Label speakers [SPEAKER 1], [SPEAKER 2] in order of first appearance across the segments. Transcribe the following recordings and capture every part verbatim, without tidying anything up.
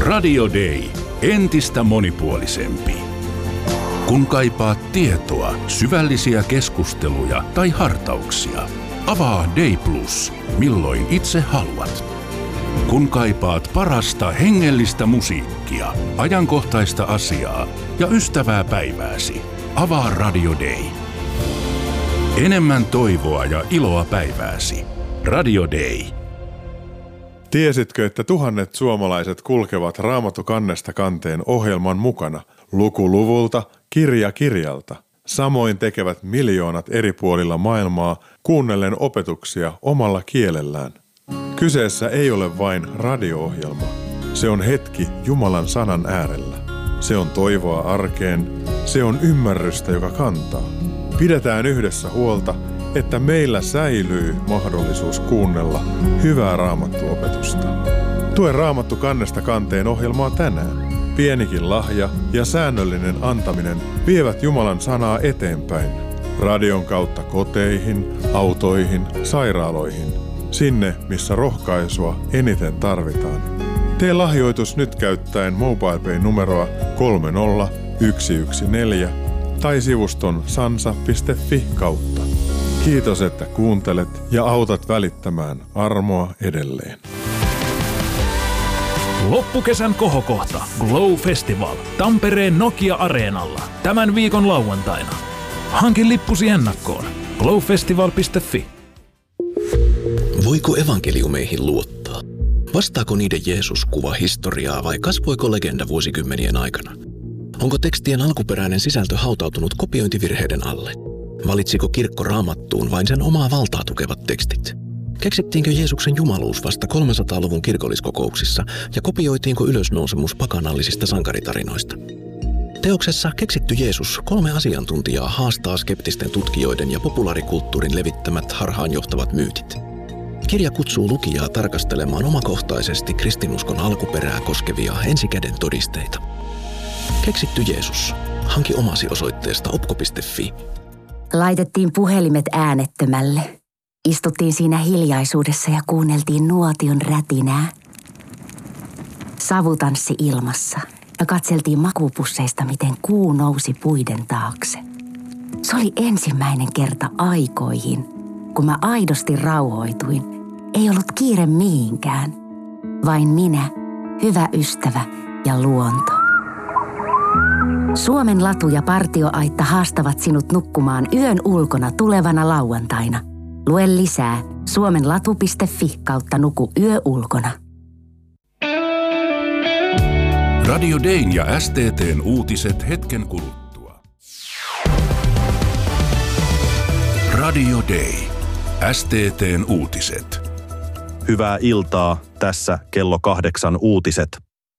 [SPEAKER 1] Radio Day. Entistä monipuolisempi. Kun kaipaat tietoa, syvällisiä keskusteluja tai hartauksia, avaa Day Plus, milloin itse haluat. Kun kaipaat parasta hengellistä musiikkia, ajankohtaista asiaa ja ystävää päivääsi, avaa Radio Day. Enemmän toivoa ja iloa päivääsi. Radio Day.
[SPEAKER 2] Tiesitkö, että tuhannet suomalaiset kulkevat Raamattu kannesta kanteen ohjelman mukana, luku luvulta, kirja kirjalta? Samoin tekevät miljoonat eri puolilla maailmaa kuunnellen opetuksia omalla kielellään. Kyseessä ei ole vain radio-ohjelma. Se on hetki Jumalan sanan äärellä. Se on toivoa arkeen. Se on ymmärrystä, joka kantaa. Pidetään yhdessä huolta, että meillä säilyy mahdollisuus kuunnella hyvää raamattuopetusta. Tue Raamattu kannesta kanteen ohjelmaa tänään. Pienikin lahja ja säännöllinen antaminen vievät Jumalan sanaa eteenpäin. Radion kautta koteihin, autoihin, sairaaloihin. Sinne, missä rohkaisua eniten tarvitaan. Tee lahjoitus nyt käyttäen MobilePay-numeroa kolme nolla yksi yksi neljä tai sivuston sansa piste fi kautta. Kiitos, että kuuntelet ja autat välittämään armoa edelleen.
[SPEAKER 3] Loppukesän kohokohta Glow Festival Tampereen Nokia-areenalla tämän viikon lauantaina. Hankin lippusi ennakkoon glowfestival piste fi.
[SPEAKER 4] Voiko evankeliumeihin luottaa? Vastaako niiden Jeesus kuva historiaa vai kasvoiko legenda vuosikymmenien aikana? Onko tekstien alkuperäinen sisältö hautautunut kopiointivirheiden alle? Valitsiko kirkko Raamattuun vain sen omaa valtaa tukevat tekstit? Keksittiinkö Jeesuksen jumaluus vasta kolmesataaluvun kirkolliskokouksissa ja kopioitiinko ylösnousemus pakanallisista sankaritarinoista? Teoksessa Keksitty Jeesus kolme asiantuntijaa haastaa skeptisten tutkijoiden ja populaarikulttuurin levittämät harhaanjohtavat myytit. Kirja kutsuu lukijaa tarkastelemaan omakohtaisesti kristinuskon alkuperää koskevia ensikäden todisteita. Keksitty Jeesus. Hanki omasi osoitteesta opko piste fi.
[SPEAKER 5] Laitettiin puhelimet äänettömälle. Istuttiin siinä hiljaisuudessa ja kuunneltiin nuotion rätinää. Savu tanssi ilmassa ja katseltiin makupusseista, miten kuu nousi puiden taakse. Se oli ensimmäinen kerta aikoihin, kun mä aidosti rauhoituin. Ei ollut kiire mihinkään, vain minä, hyvä ystävä ja luonto. Suomen latu ja partioaitta haastavat sinut nukkumaan yön ulkona tulevana lauantaina. Lue lisää suomenlatu piste fi kautta nuku yö ulkona.
[SPEAKER 1] Radio Dayn ja S T T:n uutiset hetken kuluttua. Radio Day. S T T:n uutiset.
[SPEAKER 6] Hyvää iltaa, tässä kello kahdeksan uutiset.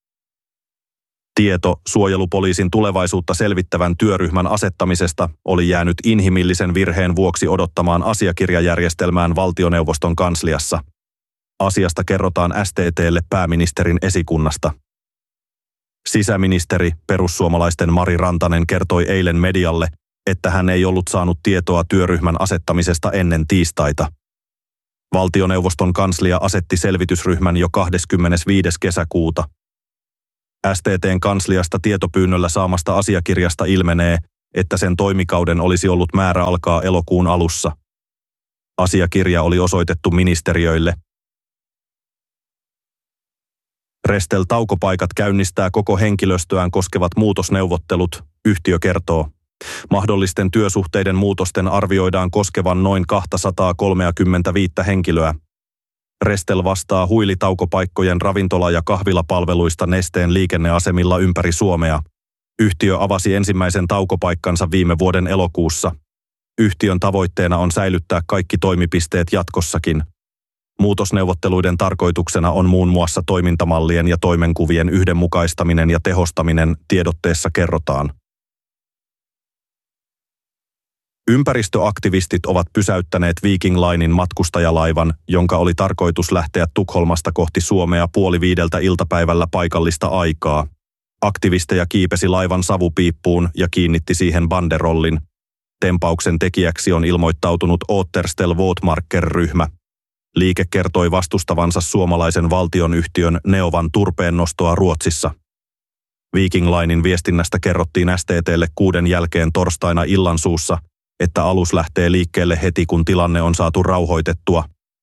[SPEAKER 6] Tieto suojelupoliisin tulevaisuutta selvittävän työryhmän asettamisesta oli jäänyt inhimillisen virheen vuoksi odottamaan asiakirjajärjestelmään valtioneuvoston kansliassa. Asiasta kerrotaan S T T:lle pääministerin esikunnasta. Sisäministeri, perussuomalaisten Mari Rantanen kertoi eilen medialle, että hän ei ollut saanut tietoa työryhmän asettamisesta ennen tiistaita. Valtioneuvoston kanslia asetti selvitysryhmän jo kahdeskymmenesviides kesäkuuta. S T T:n kansliasta tietopyynnöllä saamasta asiakirjasta ilmenee, että sen toimikauden olisi ollut määrä alkaa elokuun alussa. Asiakirja oli osoitettu ministeriöille. Restel Taukopaikat käynnistää koko henkilöstöään koskevat muutosneuvottelut, yhtiö kertoo. Mahdollisten työsuhteiden muutosten arvioidaan koskevan noin kaksisataakolmekymmentäviisi henkilöä. Restel vastaa huilitaukopaikkojen ravintola- ja kahvilapalveluista Nesteen liikenneasemilla ympäri Suomea. Yhtiö avasi ensimmäisen taukopaikkansa viime vuoden elokuussa. Yhtiön tavoitteena on säilyttää kaikki toimipisteet jatkossakin. Muutosneuvotteluiden tarkoituksena on muun muassa toimintamallien ja toimenkuvien yhdenmukaistaminen ja tehostaminen, tiedotteessa kerrotaan. Ympäristöaktivistit ovat pysäyttäneet Viking Linen matkustajalaivan, jonka oli tarkoitus lähteä Tukholmasta kohti Suomea puoli viideltä iltapäivällä paikallista aikaa. Aktivisteja kiipesi laivan savupiippuun ja kiinnitti siihen banderollin. Tempauksen tekijäksi on ilmoittautunut Återställ Våtmarker-ryhmä. Liike kertoi vastustavansa suomalaisen valtionyhtiön Neovan turpeen nostoa Ruotsissa. Viking Linein viestinnästä kerrottiin S T T:lle kuuden jälkeen torstaina illansuussa, että alus lähtee liikkeelle heti kun tilanne on saatu rauhoitettua.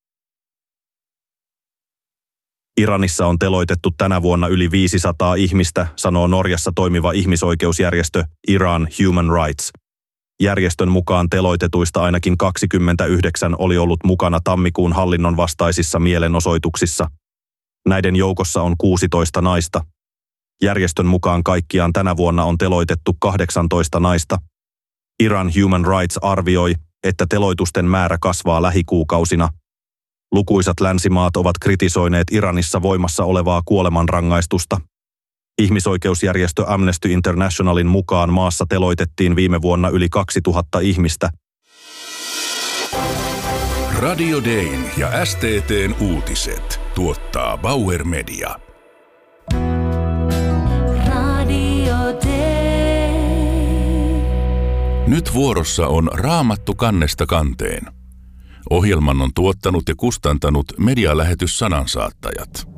[SPEAKER 6] Iranissa on teloitettu tänä vuonna yli viisisataa ihmistä, sanoo Norjassa toimiva ihmisoikeusjärjestö Iran Human Rights. Järjestön mukaan teloitetuista ainakin kaksikymmentäyhdeksän oli ollut mukana tammikuun hallinnon vastaisissa mielenosoituksissa. Näiden joukossa on kuusitoista naista. Järjestön mukaan kaikkiaan tänä vuonna on teloitettu kahdeksantoista naista. Iran Human Rights arvioi, että teloitusten määrä kasvaa lähikuukausina. Lukuisat länsimaat ovat kritisoineet Iranissa voimassa olevaa kuolemanrangaistusta. Ihmisoikeusjärjestö Amnesty Internationalin mukaan maassa teloitettiin viime vuonna yli kaksituhatta ihmistä.
[SPEAKER 1] Radio Dayn ja S T T:n uutiset tuottaa Bauer Media. Radio Dayn. Nyt vuorossa on Raamattu kannesta kanteen. Ohjelman on tuottanut ja kustantanut medialähetys Sanansaattajat.